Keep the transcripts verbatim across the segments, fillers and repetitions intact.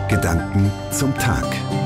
Gedanken zum Tag.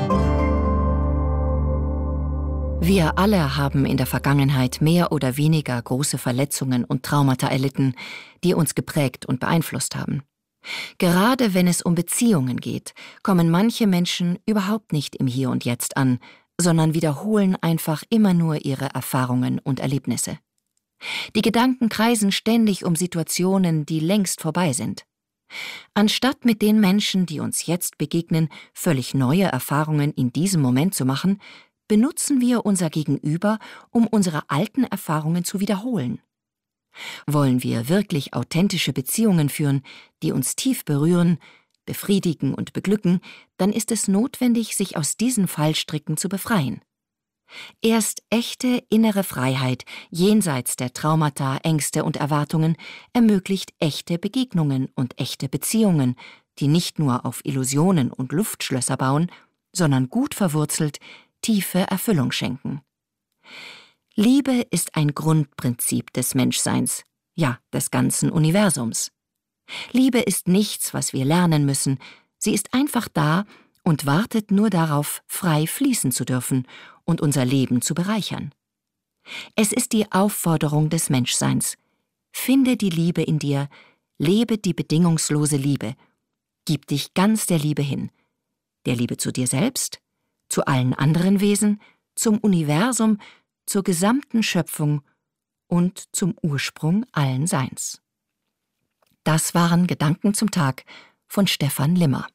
Wir alle haben in der Vergangenheit mehr oder weniger große Verletzungen und Traumata erlitten, die uns geprägt und beeinflusst haben. Gerade wenn es um Beziehungen geht, kommen manche Menschen überhaupt nicht im Hier und Jetzt an, sondern wiederholen einfach immer nur ihre Erfahrungen und Erlebnisse. Die Gedanken kreisen ständig um Situationen, die längst vorbei sind. Anstatt mit den Menschen, die uns jetzt begegnen, völlig neue Erfahrungen in diesem Moment zu machen, benutzen wir unser Gegenüber, um unsere alten Erfahrungen zu wiederholen. Wollen wir wirklich authentische Beziehungen führen, die uns tief berühren, befriedigen und beglücken, dann ist es notwendig, sich aus diesen Fallstricken zu befreien. Erst echte innere Freiheit, jenseits der Traumata, Ängste und Erwartungen, ermöglicht echte Begegnungen und echte Beziehungen, die nicht nur auf Illusionen und Luftschlösser bauen, sondern gut verwurzelt tiefe Erfüllung schenken. Liebe ist ein Grundprinzip des Menschseins, ja, des ganzen Universums. Liebe ist nichts, was wir lernen müssen, sie ist einfach da und wartet nur darauf, frei fließen zu dürfen und unser Leben zu bereichern. Es ist die Aufforderung des Menschseins. Finde die Liebe in dir, lebe die bedingungslose Liebe, gib dich ganz der Liebe hin, der Liebe zu dir selbst, zu allen anderen Wesen, zum Universum, zur gesamten Schöpfung und zum Ursprung allen Seins. Das waren Gedanken zum Tag von Stefan Limmer.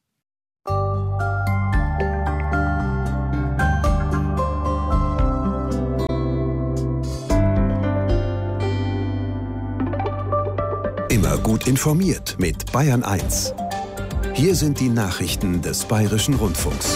Immer gut informiert mit Bayern eins. Hier sind die Nachrichten des Bayerischen Rundfunks.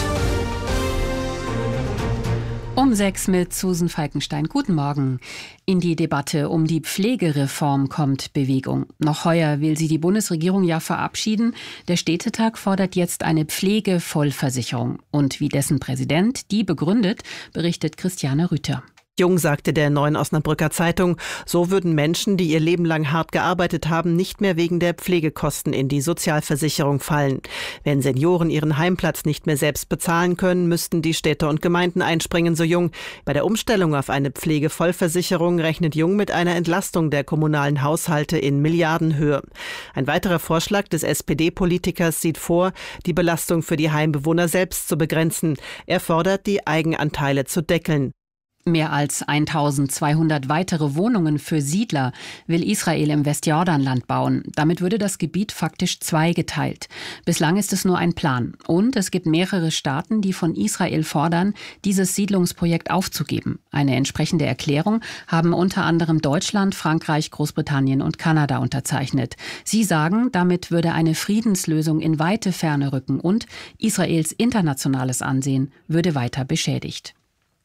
Um sechs mit Susan Falkenstein. Guten Morgen. In die Debatte um die Pflegereform kommt Bewegung. Noch heuer will sie die Bundesregierung ja verabschieden. Der Städtetag fordert jetzt eine Pflegevollversicherung. Und wie dessen Präsident die begründet, berichtet Christiane Rüther. Jung sagte der Neuen Osnabrücker Zeitung, so würden Menschen, die ihr Leben lang hart gearbeitet haben, nicht mehr wegen der Pflegekosten in die Sozialversicherung fallen. Wenn Senioren ihren Heimplatz nicht mehr selbst bezahlen können, müssten die Städte und Gemeinden einspringen, so Jung. Bei der Umstellung auf eine Pflegevollversicherung rechnet Jung mit einer Entlastung der kommunalen Haushalte in Milliardenhöhe. Ein weiterer Vorschlag des S P D-Politikers sieht vor, die Belastung für die Heimbewohner selbst zu begrenzen. Er fordert, die Eigenanteile zu deckeln. Mehr als eintausendzweihundert weitere Wohnungen für Siedler will Israel im Westjordanland bauen. Damit würde das Gebiet faktisch zweigeteilt. Bislang ist es nur ein Plan. Und es gibt mehrere Staaten, die von Israel fordern, dieses Siedlungsprojekt aufzugeben. Eine entsprechende Erklärung haben unter anderem Deutschland, Frankreich, Großbritannien und Kanada unterzeichnet. Sie sagen, damit würde eine Friedenslösung in weite Ferne rücken und Israels internationales Ansehen würde weiter beschädigt.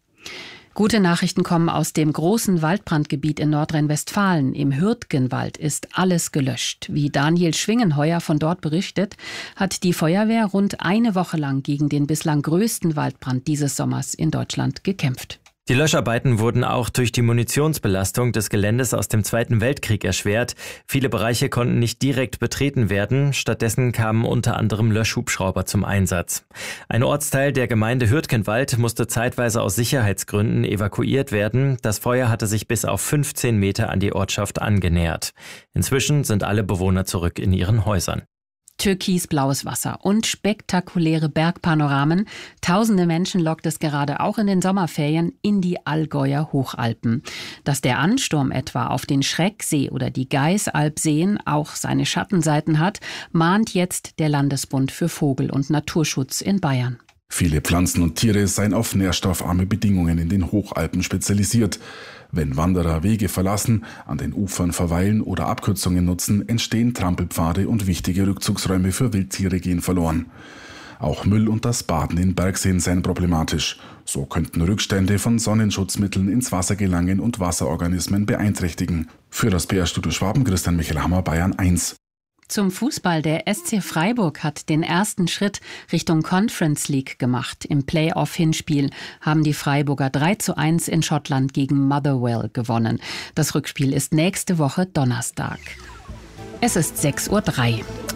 Gute Nachrichten kommen aus dem großen Waldbrandgebiet in Nordrhein-Westfalen. Im Hürtgenwald ist alles gelöscht. Wie Daniel Schwingenheuer von dort berichtet, hat die Feuerwehr rund eine Woche lang gegen den bislang größten Waldbrand dieses Sommers in Deutschland gekämpft. Die Löscharbeiten wurden auch durch die Munitionsbelastung des Geländes aus dem Zweiten Weltkrieg erschwert. Viele Bereiche konnten nicht direkt betreten werden. Stattdessen kamen unter anderem Löschhubschrauber zum Einsatz. Ein Ortsteil der Gemeinde Hürtgenwald musste zeitweise aus Sicherheitsgründen evakuiert werden. Das Feuer hatte sich bis auf fünfzehn Meter an die Ortschaft angenähert. Inzwischen sind alle Bewohner zurück in ihren Häusern. Türkisblaues Wasser und spektakuläre Bergpanoramen. Tausende Menschen lockt es gerade auch in den Sommerferien in die Allgäuer Hochalpen. Dass der Ansturm etwa auf den Schrecksee oder die Geißalpseen auch seine Schattenseiten hat, mahnt jetzt der Landesbund für Vogel- und Naturschutz in Bayern. Viele Pflanzen und Tiere seien auf nährstoffarme Bedingungen in den Hochalpen spezialisiert. Wenn Wanderer Wege verlassen, an den Ufern verweilen oder Abkürzungen nutzen, entstehen Trampelpfade und wichtige Rückzugsräume für Wildtiere gehen verloren. Auch Müll und das Baden in Bergseen seien problematisch. So könnten Rückstände von Sonnenschutzmitteln ins Wasser gelangen und Wasserorganismen beeinträchtigen. Für das P R-Studio Schwaben, Christian Michelhammer, Bayern eins. Zum Fußball. Der S C Freiburg hat den ersten Schritt Richtung Conference League gemacht. Im Playoff-Hinspiel haben die Freiburger drei zu eins in Schottland gegen Motherwell gewonnen. Das Rückspiel ist nächste Woche Donnerstag. Es ist sechs Uhr drei.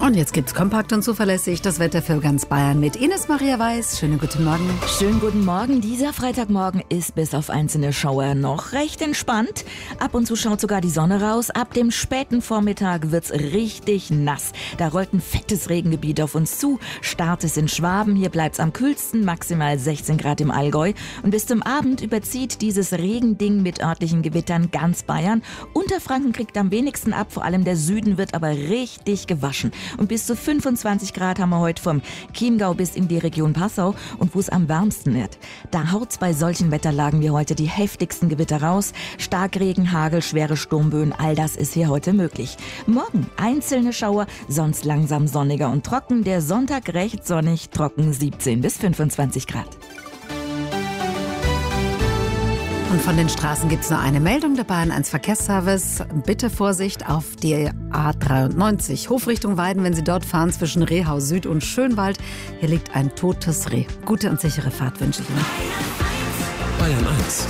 Und jetzt gibt's kompakt und zuverlässig das Wetter für ganz Bayern mit Ines Maria Weiß. Schönen guten Morgen. Schönen guten Morgen. Dieser Freitagmorgen ist bis auf einzelne Schauer noch recht entspannt. Ab und zu schaut sogar die Sonne raus. Ab dem späten Vormittag wird's richtig nass. Da rollt ein fettes Regengebiet auf uns zu. Start ist in Schwaben. Hier bleibt's am kühlsten, maximal sechzehn Grad im Allgäu. Und bis zum Abend überzieht dieses Regending mit örtlichen Gewittern ganz Bayern. Unterfranken kriegt am wenigsten ab. Vor allem der Süden wird aber richtig gewaschen. Und bis zu fünfundzwanzig Grad haben wir heute vom Chiemgau bis in die Region Passau und wo es am wärmsten wird. Da haut's bei solchen Wetterlagen wie heute die heftigsten Gewitter raus. Starkregen, Hagel, schwere Sturmböen, all das ist hier heute möglich. Morgen einzelne Schauer, sonst langsam sonniger und trocken. Der Sonntag recht sonnig, trocken siebzehn bis fünfundzwanzig Grad. Und von den Straßen gibt es nur eine Meldung der Bayern eins Verkehrsservice. Bitte Vorsicht auf die A dreiundneunzig. Hofrichtung Weiden, wenn Sie dort fahren, zwischen Rehau Süd und Schönwald. Hier liegt ein totes Reh. Gute und sichere Fahrt wünsche ich Ihnen. Bayern eins.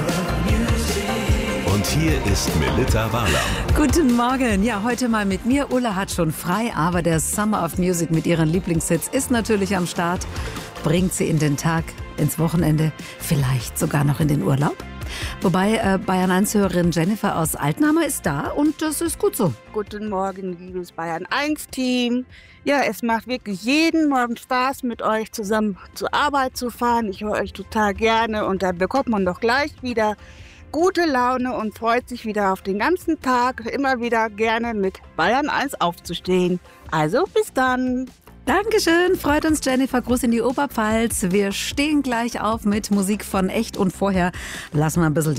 Und hier ist Melitta Wahler. Guten Morgen. Ja, heute mal mit mir. Ulla hat schon frei, aber der Summer of Music mit ihren Lieblingshits ist natürlich am Start. Bringt sie in den Tag, ins Wochenende, vielleicht sogar noch in den Urlaub. Wobei äh, Bayern eins Hörerin Jennifer aus Altnahme ist da und das ist gut so. Guten Morgen, liebes Bayern eins Team. Ja, es macht wirklich jeden Morgen Spaß, mit euch zusammen zur Arbeit zu fahren. Ich höre euch total gerne und da bekommt man doch gleich wieder gute Laune und freut sich wieder auf den ganzen Tag, immer wieder gerne mit Bayern eins aufzustehen. Also bis dann. Dankeschön, freut uns Jennifer, Gruß in die Oberpfalz. Wir stehen gleich auf mit Musik von Echt und Vorher. Lassen wir ein bisschen die